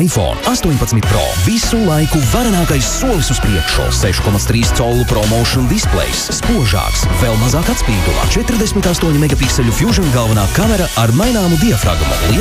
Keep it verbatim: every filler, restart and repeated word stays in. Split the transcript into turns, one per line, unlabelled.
iPhone astoņpadsmit Pro. Visu laiku varenākais solis uz priekšu. seši komats trīs colu ProMotion displejs. Spožāks, vēl mazāk atspīdula. četrdesmit astoņu megapikseļu Fusion galvenā kamera ar maināmu diafragmu.